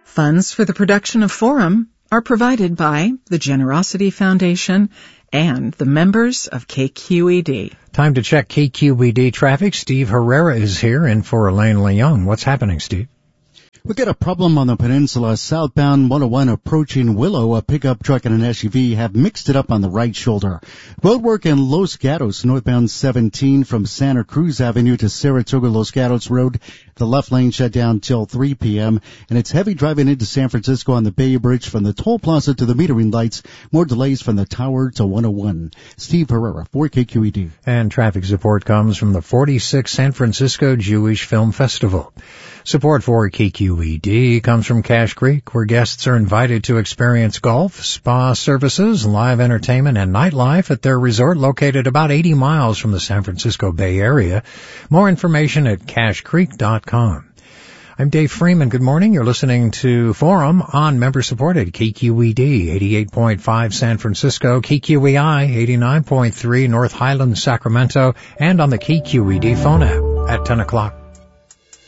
Funds for the production of Forum are provided by the Generosity Foundation and the members of KQED. Time to check KQED traffic. Steve Herrera is here in for Elaine Leon. What's happening, Steve? We got a problem on the peninsula. Southbound 101 approaching Willow. A pickup truck and an SUV have mixed it up on the right shoulder. Roadwork in Los Gatos, northbound 17 from Santa Cruz Avenue to Saratoga Los Gatos Road. The left lane shut down till 3 p.m. And it's heavy driving into San Francisco on the Bay Bridge from the toll plaza to the metering lights. More delays from the tower to 101. Steve Herrera for KQED. And traffic support comes from the 46th San Francisco Jewish Film Festival. Support for KQED comes from Cache Creek, where guests are invited to experience golf, spa services, live entertainment, and nightlife at their resort located about 80 miles from the San Francisco Bay Area. More information at cachecreek.com. I'm Dave Freeman. Good morning. You're listening to Forum on member-supported KQED 88.5 San Francisco, KQEI 89.3 North Highlands, Sacramento, and on the KQED phone app at 10 o'clock.